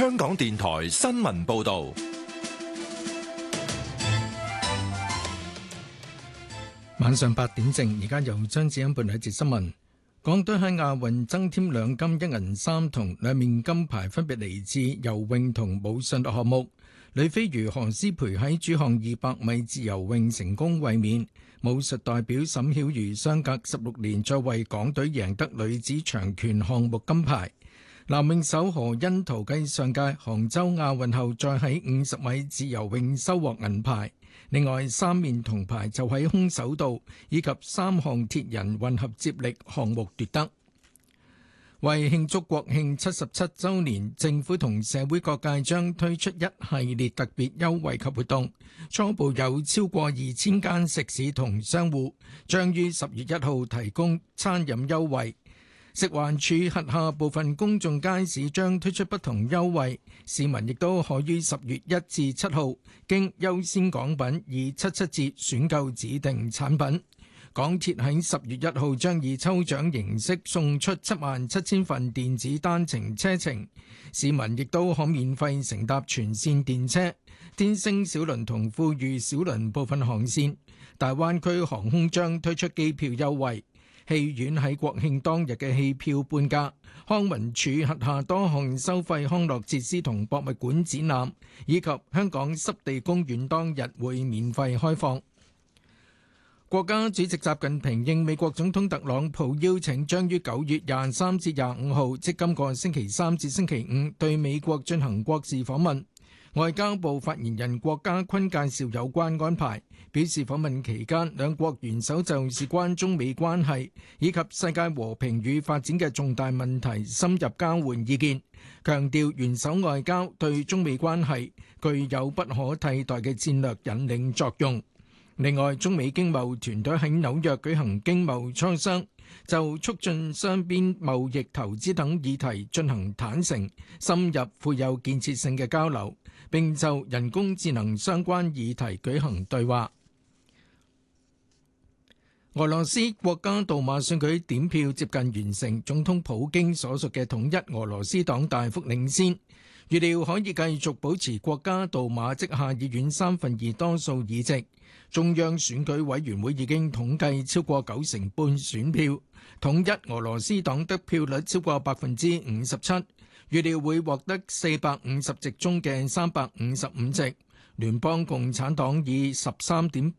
香港電台新聞報道。 晚上8點正，而家由張子欣報道一節新聞。港隊喺亞運增添2金1銀3銅，2面金牌分別嚟自游泳同武術項目。女飛魚何詩蓓喺主項200米自由泳成功衛冕，武術代表沈曉瑜相隔16年再為港隊贏得女子長拳項目金牌。男泳手何甄陶繼上屆杭州亞運後再喺50米自由泳收穫銀牌。另外3面銅牌就喺空手道以及3項鐵人混合接力項目奪得。為慶祝國慶77週年，政府同社會各界將推出一系列特別優惠及活動，初步有超過2000間食肆同商戶將於10月1號提供餐飲優惠。食環署轄下部分公眾街市將推出不同優惠，市民亦都可於10月1至7號經優先港品以77折選購指定產品。港鐵喺10月1號將以抽獎形式送出77000份電子單程車程，市民亦都可免費乘搭全線電車、天星小輪同富裕小輪部分航線。大灣區航空將推出機票優惠。戲院喺國慶當日嘅戲票半價，康文署轄下多項收費康樂設施同博物館展覽，以及香港濕地公園當日會免費開放。國家主席習近平應美國總統特朗普邀請，將於9月23至25號，即今個星期3至星期5，對美國進行國事訪問。外交部發言人郭家坤介紹有關安排，表示訪問期間，兩國元首就事關中美關係以及世界和平與發展嘅重大問題深入交換意見，強調元首外交對中美關係具有不可替代嘅戰略引領作用。另外，中美經貿團隊喺紐約舉行經貿磋商，就促進雙邊貿易、投資等議題進行坦誠、深入、富有建設性嘅交流，並就人工智能相關議題舉行對話。俄羅斯國家杜馬選舉點票接近完成，總統普京所屬嘅統一俄羅斯黨大幅領先，預料可以繼續保持國家杜馬即下議院2/3多數議席。中央選舉委員會已經統計超過90%半選票，統一俄羅斯黨得票率超過57%，預料會獲得450席中嘅355席。聯邦共產黨以13.81%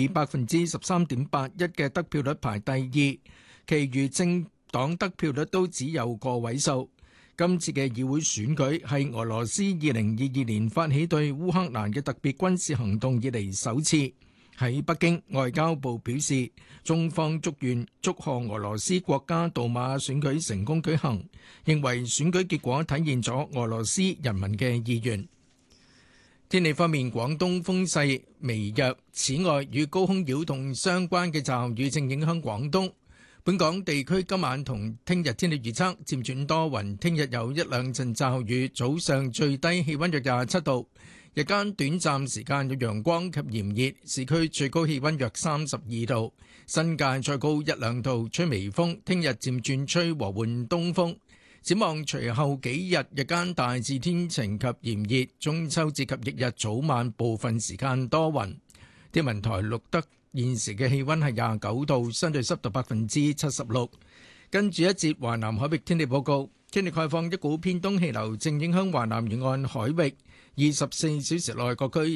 嘅得票率排第二，其餘政黨得票率都只有個位數。今次嘅議會選舉係俄羅斯2022年發起對烏克蘭嘅特別軍事行動以嚟首次。喺北京，外交部表示，中方祝賀俄羅斯國家杜馬選舉成功舉行，認為選舉結果體現咗俄羅斯人民嘅意願。天氣方面，廣東風勢微弱，此外與高空擾動相關嘅驟雨正影響廣東。本港地區今晚同聽日天氣預測漸轉多雲，聽日有1-2陣驟雨，早上最低氣溫約27度。日間短暫時間有陽光及炎熱，市區最高氣溫約32度，新界再高1-2度，吹微風。聽日漸轉吹和緩東風。展望隨後幾日，日間大致天晴及炎熱，中秋節及翌日早晚部分時間多雲。天文台錄得現時嘅氣溫係29度，相對濕度76%。跟住一節華南海域天氣報告，天氣概況，一股偏東氣流正影響華南沿岸海域。24小時內各區